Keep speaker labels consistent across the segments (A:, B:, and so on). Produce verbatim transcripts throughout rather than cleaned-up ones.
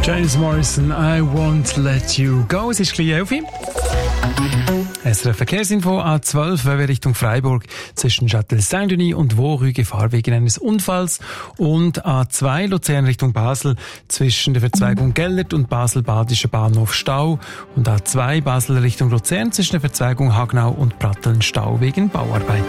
A: James Morrison, I Won't Let You Go. Es ist gleich elf Uhr. S R F Verkehrsinfo A zwölf Richtung Freiburg zwischen Châtel-Saint-Denis und Vaud Gefahr wegen eines Unfalls und A zwei Luzern Richtung Basel zwischen der Verzweigung Gellert und Basel-Badischer Bahnhof Stau und A zwei Basel Richtung Luzern zwischen der Verzweigung Hagnau und Pratteln Stau wegen Bauarbeiten.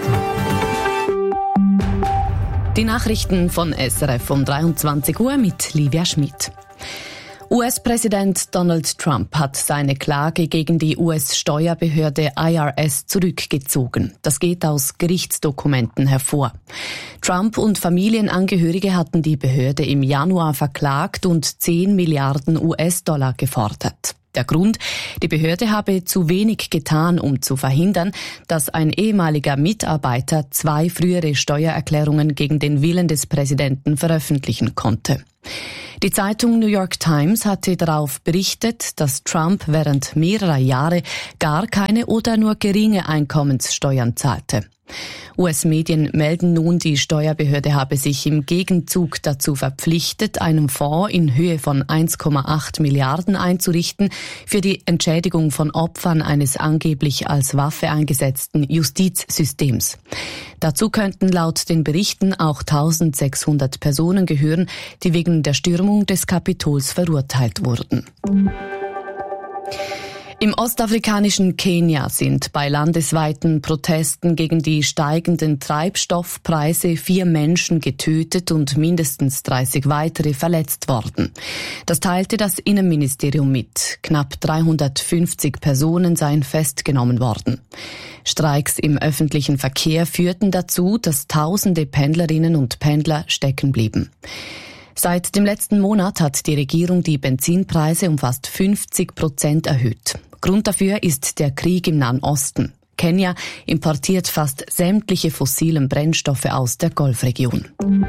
B: Die Nachrichten von S R F um dreiundzwanzig Uhr mit Livia Schmid. U S-Präsident Donald Trump hat seine Klage gegen die U S-Steuerbehörde I R S zurückgezogen. Das geht aus Gerichtsdokumenten hervor. Trump und Familienangehörige hatten die Behörde im Januar verklagt und zehn Milliarden U S-Dollar gefordert. Der Grund: Die Behörde habe zu wenig getan, um zu verhindern, dass ein ehemaliger Mitarbeiter zwei frühere Steuererklärungen gegen den Willen des Präsidenten veröffentlichen konnte. Die Zeitung New York Times hatte darauf berichtet, dass Trump während mehrerer Jahre gar keine oder nur geringe Einkommenssteuern zahlte. U S-Medien melden nun, die Steuerbehörde habe sich im Gegenzug dazu verpflichtet, einen Fonds in Höhe von eins Komma acht Milliarden einzurichten für die Entschädigung von Opfern eines angeblich als Waffe eingesetzten Justizsystems. Dazu könnten laut den Berichten auch eintausendsechshundert Personen gehören, die wegen der Stürmung des Kapitols verurteilt wurden. Im ostafrikanischen Kenia sind bei landesweiten Protesten gegen die steigenden Treibstoffpreise vier Menschen getötet und mindestens dreißig weitere verletzt worden. Das teilte das Innenministerium mit. Knapp dreihundertfünfzig Personen seien festgenommen worden. Streiks im öffentlichen Verkehr führten dazu, dass tausende Pendlerinnen und Pendler stecken blieben. Seit dem letzten Monat hat die Regierung die Benzinpreise um fast fünfzig Prozent erhöht. Grund dafür ist der Krieg im Nahen Osten. Kenia importiert fast sämtliche fossilen Brennstoffe aus der Golfregion.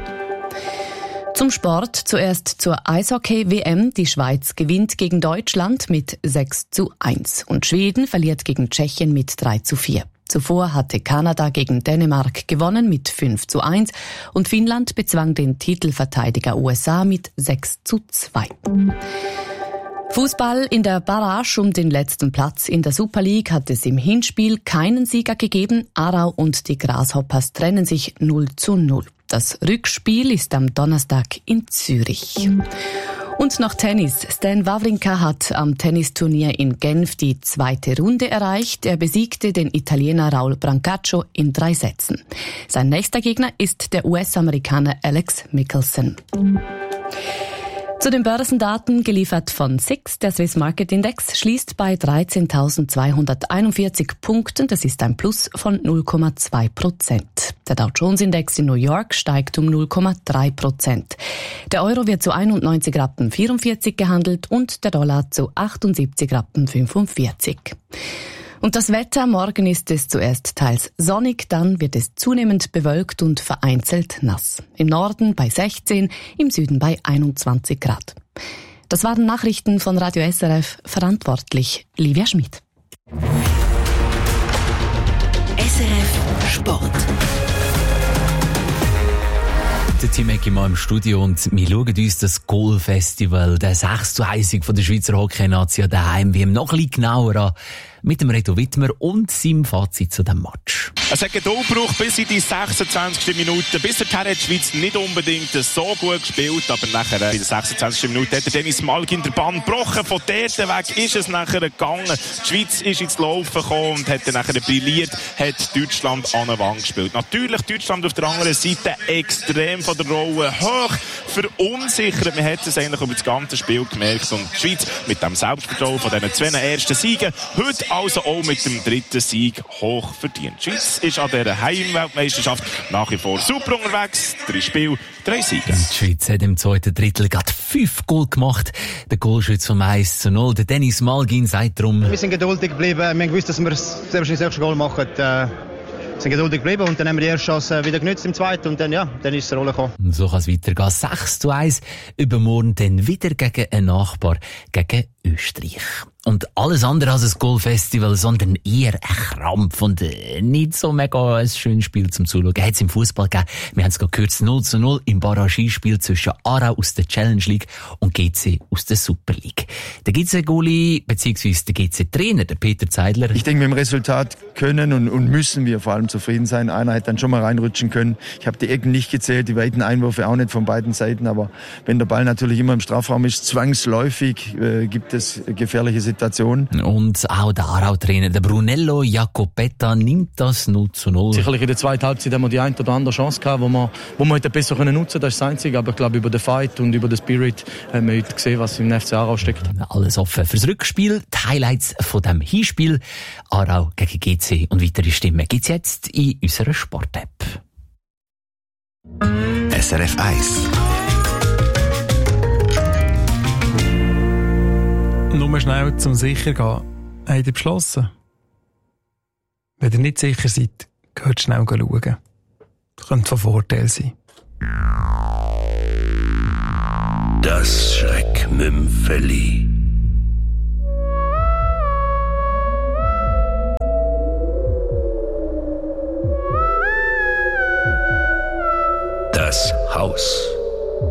B: Zum Sport, zuerst zur Eishockey-W M. Die Schweiz gewinnt gegen Deutschland mit sechs zu eins und Schweden verliert gegen Tschechien mit drei zu vier. Zuvor hatte Kanada gegen Dänemark gewonnen mit fünf zu eins und Finnland bezwang den Titelverteidiger U S A mit sechs zu zwei. Fußball: In der Barrage um den letzten Platz in der Super League hat es im Hinspiel keinen Sieger gegeben. Aarau und die Grasshoppers trennen sich null zu null. Das Rückspiel ist am Donnerstag in Zürich. Und noch Tennis. Stan Wawrinka hat am Tennisturnier in Genf die zweite Runde erreicht. Er besiegte den Italiener Raul Brancaccio in drei Sätzen. Sein nächster Gegner ist der U S-Amerikaner Alex Michelsen. Zu den Börsendaten geliefert von S I X. Der Swiss Market Index schließt bei dreizehntausendzweihunderteinundvierzig Punkten. Das ist ein Plus von null Komma zwei Prozent. Der Dow Jones Index in New York steigt um null Komma drei Prozent. Der Euro wird zu einundneunzig Rappen vierundvierzig gehandelt und der Dollar zu achtundsiebzig Rappen fünfundvierzig. Und das Wetter: Morgen ist es zuerst teils sonnig, dann wird es zunehmend bewölkt und vereinzelt nass. Im Norden bei sechzehn, im Süden bei einundzwanzig Grad. Das waren Nachrichten von Radio S R F, verantwortlich Livia Schmid.
C: S R F Sport.
D: Der Team Ecki mal im Studio und wir schauen uns das Goal-Festival, der sechs zu eins von der Schweizer Hockey-Nation daheim wie noch ein bisschen genauer an, mit dem Reto Wittmer und seinem Fazit zu diesem Match.
E: Es hat Geduld gebraucht bis in die sechsundzwanzigste Minute. Bis dahin hat die Schweiz nicht unbedingt so gut gespielt, aber nachher in der sechsundzwanzigsten Minute hat der Dennis Malgin den Bann gebrochen. Von dort weg ist es nachher gegangen. Die Schweiz ist ins Laufen gekommen und hat dann nachher brilliert, hat Deutschland an der Wand gespielt. Natürlich Deutschland auf der anderen Seite extrem von der Rolle hoch verunsichert. Man hat es eigentlich über das ganze Spiel gemerkt und die Schweiz mit dem Selbstvertrauen von diesen zwei ersten Siegen heute also auch mit dem dritten Sieg hoch verdient. Die Schweiz ist an dieser Heimweltmeisterschaft nach wie vor super unterwegs. Drei Spiele, drei Siege.
D: Die Schweiz hat im zweiten Drittel gerade fünf Goal gemacht. Der Goalschütze vom eins zu null. Der Dennis Malgin sagt darum:
F: Wir sind geduldig geblieben. Wir haben gewusst, dass wir sehr wahrscheinlich das erste Goal machen. Äh, sind geduldig geblieben und dann haben wir die erste Chance wieder genutzt im zweiten und dann, ja, dann ist es Rolle gekommen.
D: Und so kann es weitergehen. sechs zu eins. Übermorgen dann wieder gegen einen Nachbar, gegen Österreich. Und alles andere als ein Goalfestival, sondern eher ein Krampf und nicht so mega ein schönes Spiel zum Zuschauen. Hat es im Fußball gegeben. Wir haben es gerade gehört, null zu null im Barrage-Spiel zwischen Aarau aus der Challenge League und G C aus der Super League. Der G C-Goalie bzw. der G C-Trainer, der Peter Zeidler.
G: Ich denke, mit dem Resultat können und, und müssen wir vor allem zufrieden sein. Einer hätte dann schon mal reinrutschen können. Ich habe die Ecken nicht gezählt, die weiten Einwürfe auch nicht von beiden Seiten. Aber wenn der Ball natürlich immer im Strafraum ist, zwangsläufig äh, gibt es gefährliche Situationen. Situation.
D: Und auch der Aarau-Trainer, der Brunello Jacopetta, nimmt das null zu null.
H: Sicherlich in der zweiten Halbzeit haben wir die eine oder andere Chance gehabt, wo wir, wo wir heute besser nutzen können. Das ist das Einzige. Aber ich glaube, über den Fight und über den Spirit haben wir heute gesehen, was im F C Aarau steckt.
D: Alles offen fürs Rückspiel. Die Highlights von dem Hinspiel. Aarau gegen G C und weitere Stimmen gibt es jetzt in unserer Sport-App.
I: S R F eins.
A: Nur schnell zum sicher gehen. Habt ihr beschlossen? Wenn ihr nicht sicher seid, geht schnell schauen. Das könnte von Vorteil sein.
I: Das Schreckmümpfeli. Das Haus.